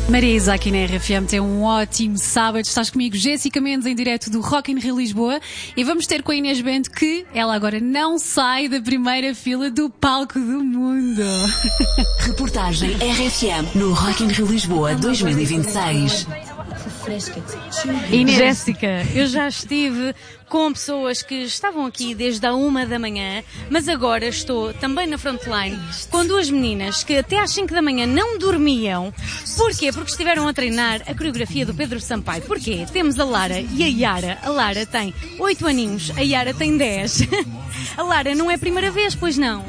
Marisa, aqui na RFM, tem um ótimo sábado. Estás comigo, Jéssica Mendes, em direto do Rock in Rio Lisboa. E vamos ter com a Inês Bento que ela agora não sai da primeira fila do palco do mundo. Reportagem RFM no Rock in Rio Lisboa 2026. Inês. Jéssica, eu já estive com pessoas que estavam aqui desde a 1 da manhã, mas agora estou também na frontline com duas meninas que até às 5 da manhã não dormiam. Porquê? Porque estiveram a treinar a coreografia do Pedro Sampaio. Porquê? Temos a Lara e a Yara. A Lara tem 8 aninhos, a Yara tem 10. A Lara não é a primeira vez, pois não?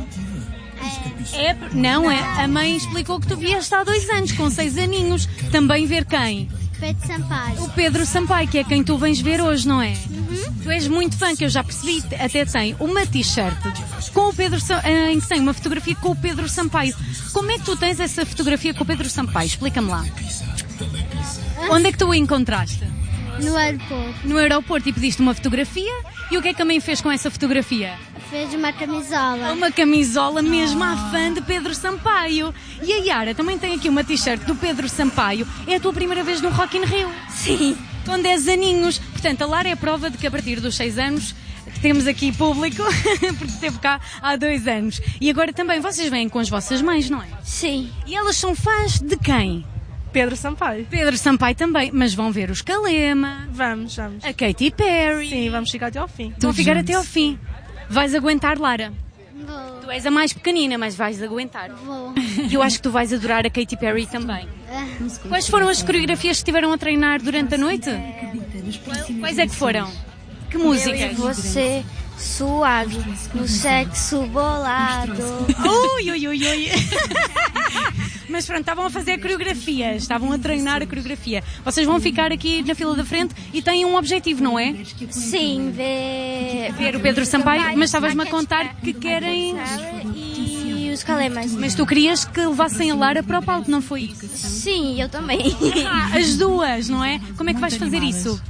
Não é? A mãe explicou que tu vieste há 2 anos, com 6 aninhos, também ver quem? Pedro Sampaio. O Pedro Sampaio, que é quem tu vens ver hoje, não é? Tu és muito fã, que eu já percebi, até tem uma t-shirt com o Pedro em que tem uma fotografia com o Pedro Sampaio. Como é que tu tens essa fotografia com o Pedro Sampaio? Explica-me lá. Onde é que tu o encontraste? No aeroporto. No aeroporto, e pediste uma fotografia. E o que é que a mãe fez com essa fotografia? Fez uma camisola. Uma camisola mesmo à fã de Pedro Sampaio. E a Yara também tem aqui uma t-shirt do Pedro Sampaio. É a tua primeira vez no Rock in Rio? Sim. Com 10 aninhos. Portanto, a Lara é a prova de que a partir dos 6 anos que temos aqui público, porque esteve cá há 2 anos. E agora também vocês vêm com as vossas mães, não é? Sim. E elas são fãs de quem? Pedro Sampaio. Pedro Sampaio também, mas vão ver os Kalema. Vamos. A Katy Perry. Sim, vamos ficar até ao fim. Vão ficar até ao fim. Vais aguentar, Lara? Vou. Tu és a mais pequenina, mas vais aguentar. Vou. E eu acho que tu vais adorar a Katy Perry também. Quais foram as coreografias que estiveram a treinar durante a noite? Quais é que foram? Que músicas? Você suado, no sexo bolado. Ui. Mas pronto, estavam a fazer a coreografia, estavam a treinar a coreografia. Vocês vão ficar aqui na fila da frente e têm um objetivo, não é? Sim, Ver o Pedro Sampaio, mas estavas-me a contar que querem... E os Kalemas. Mas tu querias que levassem a Lara para o palco, não foi isso? Sim, eu também. As duas, não é? Como é que vais fazer isso?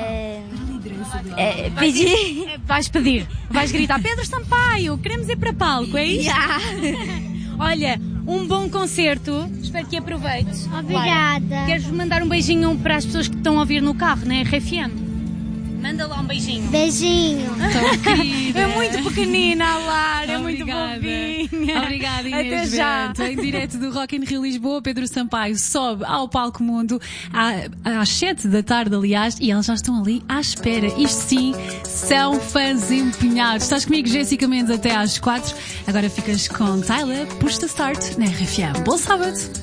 Pedir. Vais pedir, vais gritar: Pedro Sampaio, queremos ir para palco, é isso? Olha, um bom concerto, espero que aproveites. Obrigada. Queres mandar um beijinho para as pessoas que estão a ouvir no carro, na RFM? Manda lá um beijinho. Beijinho. Tão querida. É muito pequenina a Lara, é muito Obrigada. bobinha. Obrigada, Inês Até já. Bento. Em direto do Rock in Rio Lisboa, Pedro Sampaio sobe ao palco mundo às 7 da tarde, aliás, e eles já estão ali à espera. Isto sim, são fãs empenhados. Estás comigo, Jéssica Mendes, até às 4. Agora ficas com Tyler, Push the Start, na RFM. Bom sábado!